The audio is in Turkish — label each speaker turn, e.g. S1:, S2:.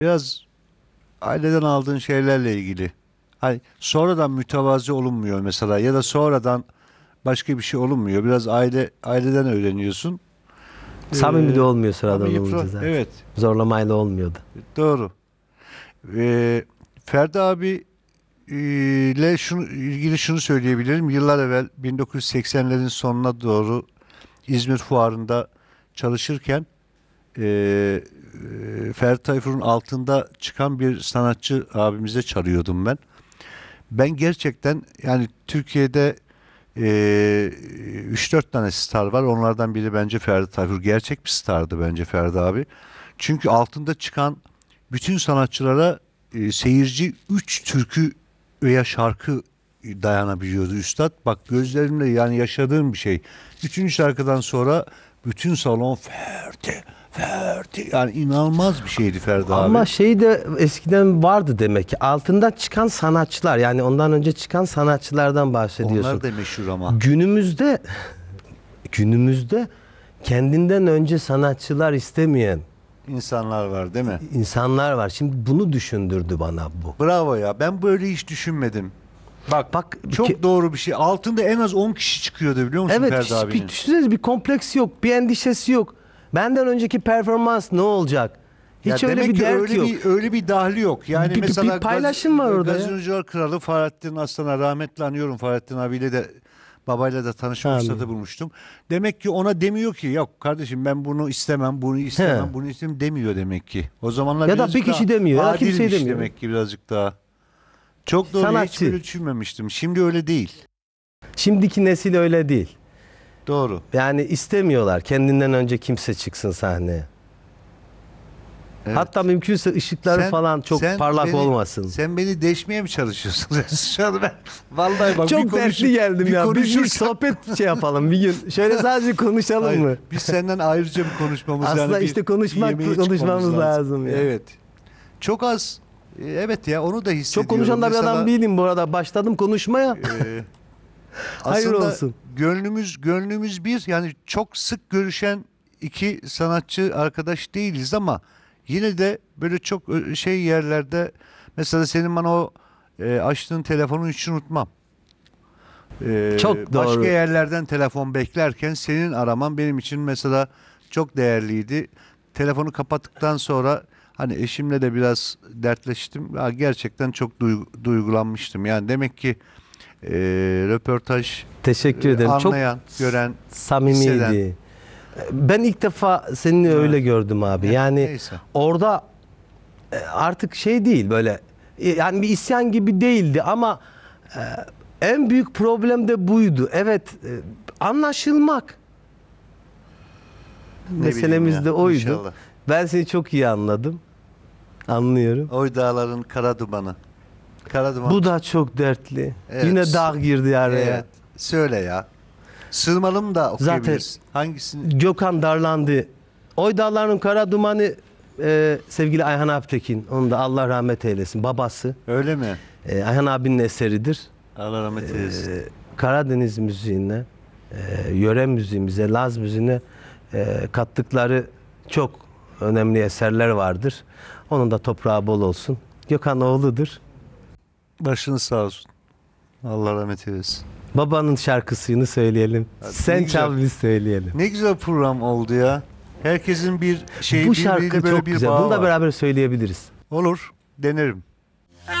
S1: Biraz aileden aldığın şeylerle ilgili. Hani sonradan mütevazi olunmuyor mesela ya da sonradan başka bir şey olunmuyor. Biraz aileden öğreniyorsun.
S2: Samimi de olmuyor
S1: Ama
S2: sıradan olunca zaten.
S1: evet,
S2: Zorlamayla olmuyordu.
S1: doğru. Ferdi abi ile ilgili şunu söyleyebilirim. Yıllar evvel 1980'lerin sonuna doğru İzmir Fuarı'nda çalışırken Ferdi Tayfur'un altında çıkan bir sanatçı abimize çalıyordum ben. Ben gerçekten yani Türkiye'de 3-4 tane star var. Onlardan biri bence Ferdi Tayfur. Gerçek bir stardı bence Ferdi abi. Çünkü altında çıkan bütün sanatçılara seyirci 3 türkü veya şarkı dayanabiliyordu üstad. Bak gözlerimle yani yaşadığım bir şey. Üçüncü şarkıdan sonra bütün salon Ferdi, Ferdi. Yani inanılmaz bir şeydi Ferdi abi.
S2: Ama şey de eskiden vardı demek ki. Altından çıkan sanatçılar, yani ondan önce çıkan sanatçılardan bahsediyorsun.
S1: Onlar da meşhur ama.
S2: Günümüzde kendinden önce sanatçılar istemeyen
S1: İnsanlar var değil mi?
S2: insanlar var. Şimdi bunu düşündürdü bana bu.
S1: Bravo ya. Ben böyle hiç düşünmedim.
S2: Bak
S1: Çok doğru bir şey. Altında en az 10 kişi çıkıyordu biliyor musun
S2: evet,
S1: Ferdi abinin?
S2: düşünsenize, bir kompleksi yok, bir endişesi yok. Benden önceki performans ne olacak? Hiç
S1: Ya
S2: öyle
S1: demek
S2: bir
S1: ki
S2: dert yok.
S1: öyle bir dahli yok. Yani mesela
S2: Bir paylaşım var orada ya.
S1: Gazinocular Kralı Fahrettin Aslan'a rahmetli anıyorum. Fahrettin abiyle de babayla da tanışma
S2: Amin.
S1: fırsatı bulmuştum. Demek ki ona demiyor ki yok kardeşim ben bunu istemem, bunu istemem,
S2: He.
S1: bunu istemem demiyor demek ki. O zamanlar
S2: Ya da
S1: birazcık
S2: bir kişi
S1: daha
S2: demiyor, ya da kimse
S1: adilmiş
S2: demiyor.
S1: demek ki birazcık daha. Çok doğru. Hiç
S2: Sanatçı.
S1: böyle düşünmemiştim. Şimdi öyle değil.
S2: Şimdiki nesil öyle değil.
S1: Doğru.
S2: Yani istemiyorlar kendinden önce kimse çıksın sahneye.
S1: Evet.
S2: Hatta mümkünse ışıkları falan çok parlak
S1: beni,
S2: olmasın.
S1: Sen beni deşmeye mi çalışıyorsun? Şu an ben vallahi bak
S2: Çok dertli geldim ya. Biz bir sohbet şey yapalım bir gün. Şöyle sadece konuşalım
S1: Hayır,
S2: mı?
S1: biz senden ayrıca bir konuşmamız
S2: Aslında
S1: yani
S2: işte
S1: yemeğe
S2: konuşmamız
S1: çıkmamız
S2: lazım ya.
S1: Evet. Çok az. Evet ya onu da hissediyorum.
S2: Çok konuşan da bir
S1: Mesela,
S2: adam değilim bu arada. Başladım konuşmaya. Hayır
S1: aslında
S2: olsun.
S1: gönlümüz bir yani çok sık görüşen iki sanatçı arkadaş değiliz ama yine de böyle çok şey yerlerde mesela senin bana o açtığın telefonu hiç unutmam.
S2: Çok
S1: Başka
S2: doğru.
S1: yerlerden telefon beklerken senin araman benim için mesela çok değerliydi. Telefonu kapattıktan sonra hani eşimle de biraz dertleştim. Ya gerçekten çok duygulanmıştım. Yani demek ki röportaj
S2: Teşekkür ederim. Çok
S1: anlayan, gören,
S2: samimiydi.
S1: hisseden.
S2: Ben ilk defa seni öyle gördüm abi. Yani
S1: Neyse.
S2: orada artık şey değil böyle, yani bir isyan gibi değildi ama en büyük problem de buydu. Evet, anlaşılmak.
S1: Ne
S2: Meselemiz
S1: bileyim
S2: de
S1: ya,
S2: oydu.
S1: inşallah.
S2: Ben seni çok iyi anladım. Anlıyorum.
S1: Oy dağların kara dumanı. Kara duman.
S2: Bu da çok dertli.
S1: Evet.
S2: Yine dağ girdi araya.
S1: Evet. Söyle ya. Sığmalım da okuyabilirsin. Hangisini?
S2: Gökhan darlandı. Oy dağların kara dumanı, sevgili Ayhan Aptekin. Onu da Allah rahmet eylesin. Babası.
S1: Öyle mi?
S2: Ayhan abinin eseridir.
S1: Allah rahmet eylesin.
S2: Karadeniz müziğine, yöre müziğimize, Laz müziğine kattıkları çok önemli eserler vardır. Onun da toprağı bol olsun. Gökhan oğludur.
S1: Başınız sağ olsun. Allah rahmet eylesin.
S2: Babanın şarkısını söyleyelim.
S1: Hadi,
S2: Sen
S1: ne
S2: çal
S1: güzel.
S2: biz söyleyelim.
S1: Ne güzel program oldu ya. Herkesin bir şeyi
S2: Bu
S1: birbiriyle
S2: şarkı
S1: böyle
S2: çok
S1: bir
S2: güzel.
S1: bağı
S2: Bunu da
S1: var.
S2: beraber söyleyebiliriz.
S1: Olur. Denerim.